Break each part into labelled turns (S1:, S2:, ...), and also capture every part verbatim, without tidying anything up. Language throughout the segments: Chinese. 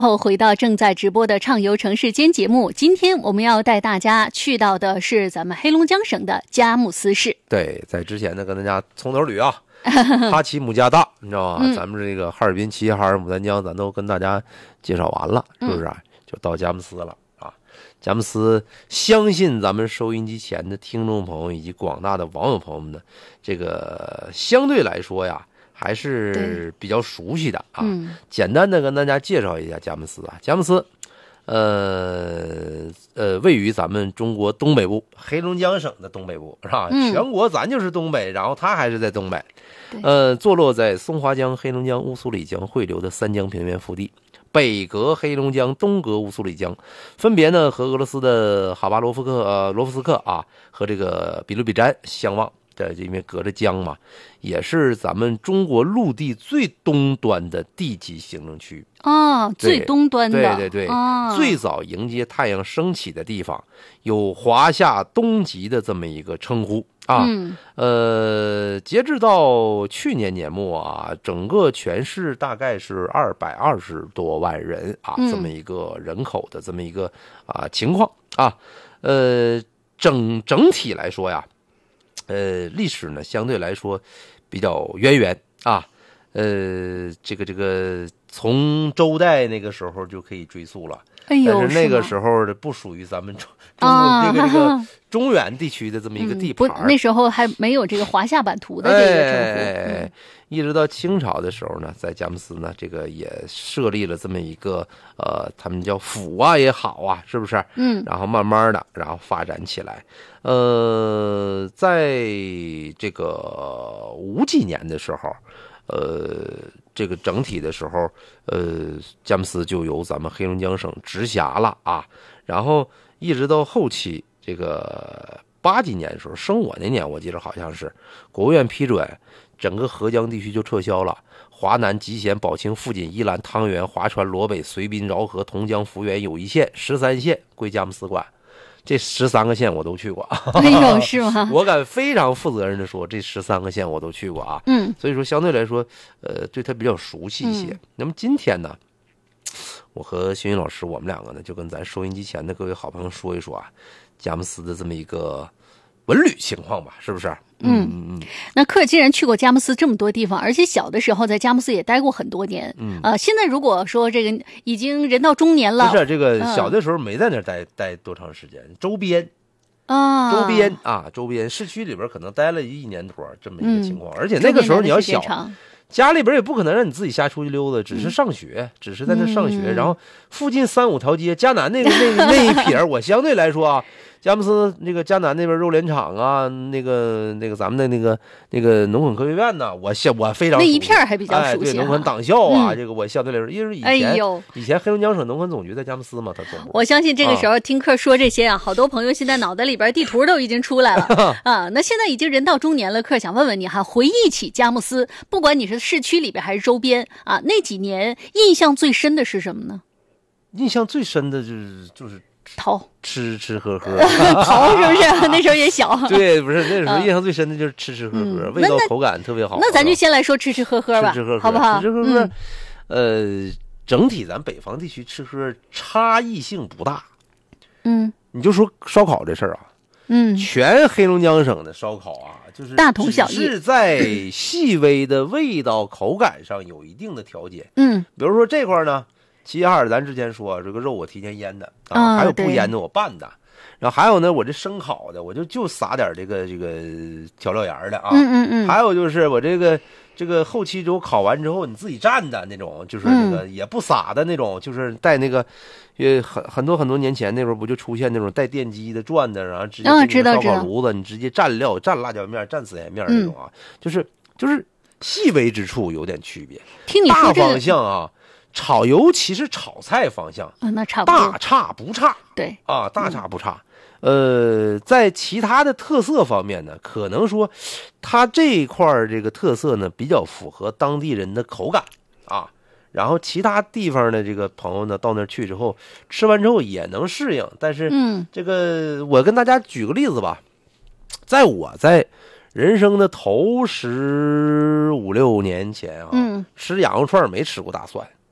S1: 后回到正在直播的畅游城市间节目，今天我们要带大家去到的是咱们黑龙江省的佳木斯市。
S2: 对，在之前呢跟大家从头捋啊，哈齐姆加大，你知道吗？嗯、咱们这个哈尔滨、齐齐哈尔、牡丹江，咱都跟大家介绍完了，是不是、啊嗯？就到佳木斯了啊！佳木斯，相信咱们收音机前的听众朋友以及广大的网友朋友们呢，这个相对来说呀。还是比较熟悉的啊、嗯，简单的跟大家介绍一下佳木斯啊。佳木斯，呃呃，位于咱们中国东北部，黑龙江省的东北部，是吧？嗯、全国咱就是东北，然后它还是在东北，呃，坐落在松花江、黑龙江、乌苏里江汇流的三江平原腹地，北隔黑龙江，东隔乌苏里江，分别呢和俄罗斯的哈巴罗夫克、呃罗夫斯克啊和这个比卢比詹相望。这因为隔着江嘛，也是咱们中国陆地最东端的地级行政区
S1: 哦，最东端的，
S2: 对对对，哦、最早迎接太阳升起的地方，有华夏东极的这么一个称呼啊。嗯、呃，截至到去年年末啊，整个全市大概是二百二十多万人啊、嗯，这么一个人口的这么一个啊情况啊。呃，整整体来说呀。呃，历史呢相对来说比较渊源啊，呃，这个这个从周代那个时候就可以追溯了，
S1: 哎呦，
S2: 但是那个时候的不属于咱们中中国这个这个中原地区的这么一个地盘、
S1: 嗯、不，那时候还没有这个华夏版图的这个称呼。
S2: 哎嗯、一直到清朝的时候呢，在佳木斯呢，这个也设立了这么一个呃，他们叫府啊也好啊，是不是？嗯，然后慢慢的，然后发展起来。呃，在这个五几年的时候，呃，这个整体的时候，呃，佳木斯就由咱们黑龙江省直辖了啊。然后一直到后期，这个八几年的时候，生我那年，我记得好像是国务院批准，整个合江地区就撤销了。华南、集贤、宝清、富锦、宜兰、汤原、华川、罗北、绥滨、饶河、同江、福源有一县十三县归佳木斯管。这十三个县我都去过，
S1: 哎呦，是吗？
S2: 我敢非常负责任的说，这十三个县我都去过啊。嗯，所以说相对来说，呃，对它比较熟悉一些。嗯、那么今天呢，我和邢云老师，我们两个呢，就跟咱收音机前的各位好朋友说一说啊，佳木斯的这么一个文旅情况吧，是不是？
S1: 嗯嗯嗯。那克既然去过佳木斯这么多地方，而且小的时候在佳木斯也待过很多年，嗯，呃，现在如果说这个已经人到中年了，
S2: 不是这个小的时候没在那儿待、嗯、待多长时间，周边啊，周边啊，周边市区里边可能待了一年多这么一个情况，嗯、而且那个时候你要小。家里边也不可能让你自己瞎出去溜达，只是上学，嗯、只是在那上学，嗯、然后附近三五条街，迦南那个那个那一撇，我相对来说啊，佳木斯那个迦南那边肉联厂啊，那个那个咱们的那个那个农垦科学院呢，我相我非常熟悉
S1: 那一片还比较熟悉、啊
S2: 哎，对农垦党校啊、嗯，这个我相对来说，因为以前、
S1: 哎、
S2: 以前黑龙江省农垦总局在佳木斯嘛，他总部。
S1: 我相信这个时候听课说这些啊，啊好多朋友现在脑袋里边地图都已经出来了啊。那现在已经人到中年了，课想问问你哈，回忆起佳木斯，不管你是市区里边还是周边啊，那几年印象最深的是什么呢？
S2: 印象最深的就是就是
S1: 淘
S2: 吃吃喝喝，
S1: 淘是不是？那时候也小。
S2: 对，不是那时候印象最深的就是吃吃喝喝，嗯、味道口感特别好。
S1: 那咱就先来说吃吃喝喝吧，
S2: 吃吃喝喝，
S1: 好不好？
S2: 吃吃喝喝，嗯、呃，整体咱北方地区吃喝差异性不大。嗯，你就说烧烤这事儿啊，嗯，全黑龙江省的烧烤啊，就是
S1: 大同小异，
S2: 是在细微的味道口感上有一定的调节。嗯，比如说这块呢。齐齐哈尔咱之前说这个肉我提前腌的啊，哦、还有不腌的我拌的，然后还有呢我这生烤的我就就撒点这个这个调料盐的啊，嗯嗯嗯，还有就是我这个这个后期之后烤完之后你自己蘸的那种，就是那个也不撒的那种，嗯、就是带那个，呃很很多很多年前那时候不就出现那种带电机的转的，然后直接这个烧烤炉子，哦、你直接蘸料蘸辣椒面蘸孜然面那种啊，嗯、就是就是细微之处有点区别，
S1: 听你说、这个、
S2: 大方向啊。炒尤其是炒菜方向，
S1: 啊，那差不多
S2: 大差不差，
S1: 对
S2: 啊，大差不差。嗯、呃，在其他的特色方面呢，可能说它这一块这个特色呢比较符合当地人的口感啊。然后其他地方的这个朋友呢，到那儿去之后，吃完之后也能适应。但是，嗯，这个我跟大家举个例子吧，在我在人生的头十五六年前啊，嗯，吃羊肉串没吃过大蒜。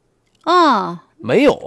S1: 啊，
S2: 没有